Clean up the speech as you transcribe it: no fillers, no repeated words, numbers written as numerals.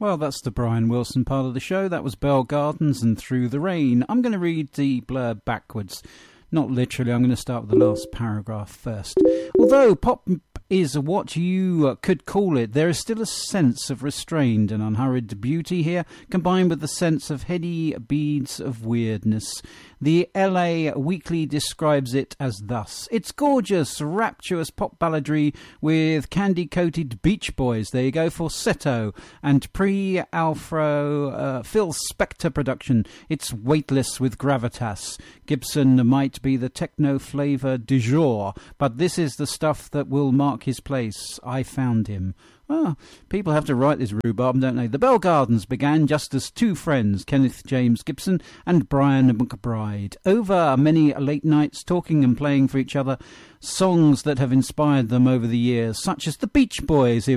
Well, that's the Brian Wilson part of the show. That was Bell Gardens and Through the Rain. I'm going to read the blurb backwards. Not literally, I'm going to start with the last paragraph first. Although pop is what you could call it, there is still a sense of restrained and unhurried beauty here, combined with the sense of heady beads of weirdness. The LA Weekly describes it as thus. It's gorgeous, rapturous pop balladry with candy-coated Beach Boys. There you go, falsetto and pre-Alfro Phil Spector production. It's weightless with gravitas. Gibson might be the techno flavour du jour, but this is the stuff that will mark his place. I found him. Oh, people have to write this rhubarb, don't they? The Bell Gardens began just as two friends, Kenneth James Gibson and Brian McBride, over many late nights talking and playing for each other songs that have inspired them over the years, such as the Beach Boys,